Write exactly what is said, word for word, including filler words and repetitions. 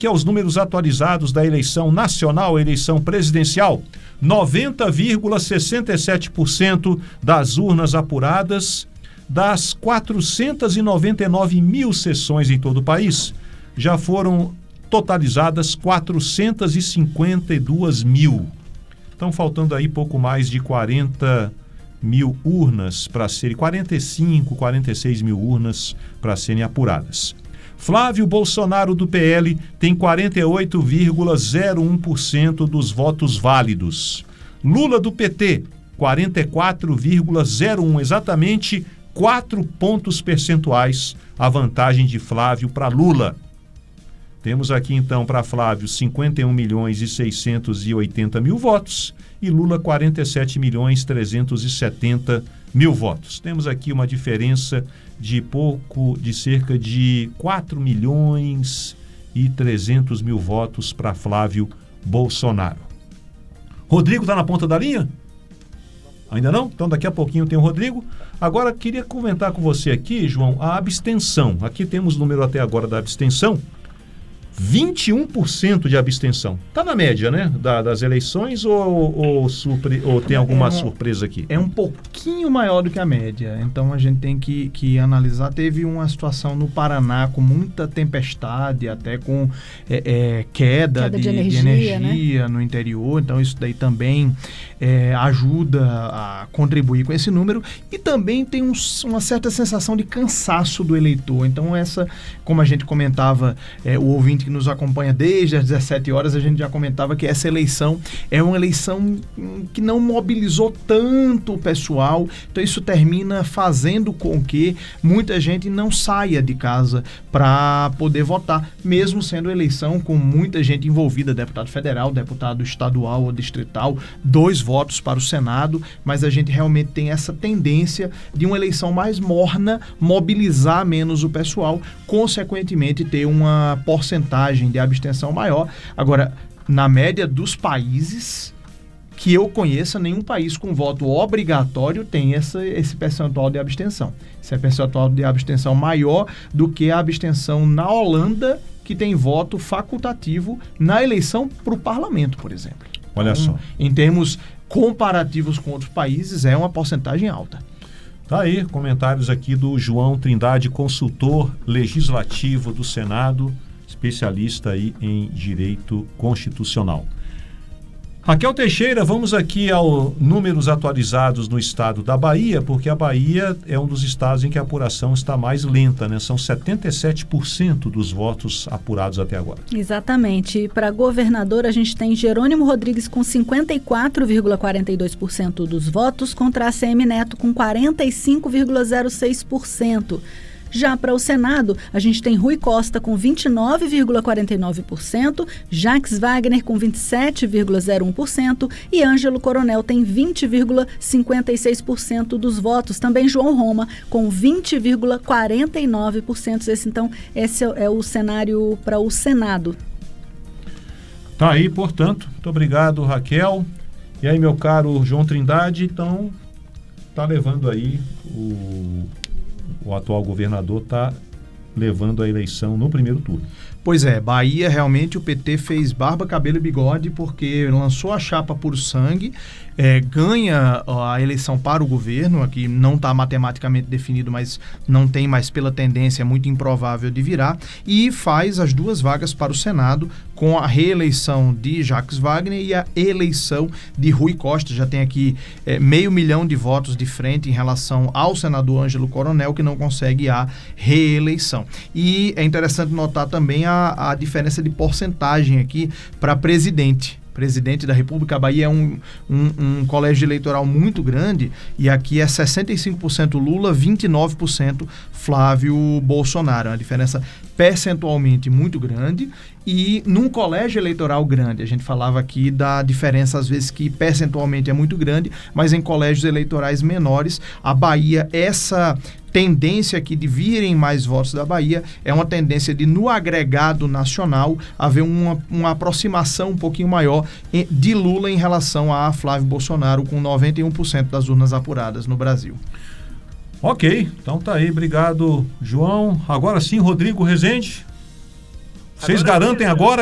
que é os números atualizados da eleição nacional, eleição presidencial. noventa vírgula sessenta e sete por cento das urnas apuradas das quatrocentas e noventa e nove mil sessões em todo o país. Já foram totalizadas quatrocentas e cinquenta e duas mil. Estão faltando aí pouco mais de quarenta mil urnas para serem, quarenta e cinco, quarenta e seis mil urnas para serem apuradas. Flávio Bolsonaro, do P L, tem quarenta e oito vírgula zero um por cento dos votos válidos. Lula, do P T, quarenta e quatro vírgula zero um, exatamente quatro pontos percentuais a vantagem de Flávio para Lula. Temos aqui, então, para Flávio, cinquenta e um milhões e seiscentos e oitenta mil votos e Lula, quarenta e sete milhões trezentos e setenta mil votos. Temos aqui uma diferença de pouco, de cerca de quatro milhões e trezentos mil votos para Flávio Bolsonaro. Rodrigo está na ponta da linha? Ainda não? Então daqui a pouquinho tem o Rodrigo. Agora queria comentar com você aqui, João, a abstenção. Aqui temos o número até agora da abstenção. vinte e um por cento de abstenção. Está na média, né? Da, das eleições ou, ou, surpre, ou tem alguma é um, surpresa aqui? É um pouquinho maior do que a média. Então a gente tem que, que analisar. Teve uma situação no Paraná com muita tempestade, até com é, é, queda, queda de, de energia, de energia né? no interior. Então isso daí também é, ajuda a contribuir com esse número. E também tem um, uma certa sensação de cansaço do eleitor. Então essa, como a gente comentava, é, o ouvinte que nos acompanha desde as dezessete horas, a gente já comentava que essa eleição é uma eleição que não mobilizou tanto o pessoal, então isso termina fazendo com que muita gente não saia de casa para poder votar, mesmo sendo eleição com muita gente envolvida, deputado federal, deputado estadual ou distrital, dois votos para o Senado, mas a gente realmente tem essa tendência de uma eleição mais morna, mobilizar menos o pessoal, consequentemente ter uma porcentagem de abstenção maior. Agora, na média dos países que eu conheça, nenhum país com voto obrigatório tem essa, esse percentual de abstenção. Esse é percentual de abstenção maior do que a abstenção na Holanda, que tem voto facultativo na eleição para o parlamento, por exemplo. Olha então, só. Em termos comparativos com outros países, é uma porcentagem alta. Tá aí, comentários aqui do João Trindade, consultor legislativo do Senado, especialista aí em direito constitucional. Raquel Teixeira, vamos aqui aos números atualizados no estado da Bahia, porque a Bahia é um dos estados em que a apuração está mais lenta, né? São setenta e sete por cento dos votos apurados até agora. Exatamente. Para governador, a gente tem Jerônimo Rodrigues com cinquenta e quatro vírgula quarenta e dois por cento dos votos, contra A C M Neto com quarenta e cinco vírgula zero seis por cento. Já para o Senado, a gente tem Rui Costa com vinte e nove vírgula quarenta e nove por cento, Jacques Wagner com vinte e sete vírgula zero um por cento e Ângelo Coronel tem vinte vírgula cinquenta e seis por cento dos votos. Também João Roma com vinte vírgula quarenta e nove por cento. Esse, então, esse é o cenário para o Senado. Tá aí, portanto. Muito obrigado, Raquel. E aí, meu caro João Trindade, então, tá levando aí o... O atual governador está levando a eleição no primeiro turno. Pois é, Bahia realmente o P T fez barba, cabelo e bigode porque lançou a chapa por sangue, é, ganha a eleição para o governo, aqui não está matematicamente definido, mas não tem mais pela tendência, é muito improvável de virar, e faz as duas vagas para o Senado com a reeleição de Jacques Wagner e a eleição de Rui Costa. Já tem aqui é, meio milhão de votos de frente em relação ao senador Ângelo Coronel, que não consegue a reeleição. E é interessante notar também a a diferença de porcentagem aqui para presidente. Presidente da República, a Bahia é um, um, um colégio eleitoral muito grande e aqui é sessenta e cinco por cento Lula, vinte e nove por cento Flávio Bolsonaro. É uma diferença percentualmente muito grande e num colégio eleitoral grande, a gente falava aqui da diferença às vezes que percentualmente é muito grande, mas em colégios eleitorais menores, a Bahia, essa tendência aqui de virem mais votos da Bahia é uma tendência de, no agregado nacional, haver uma, uma aproximação um pouquinho maior de Lula em relação a Flávio Bolsonaro, com noventa e um por cento das urnas apuradas no Brasil. Ok, então tá aí, obrigado, João. Agora sim, Rodrigo Rezende, Vocês garantem agora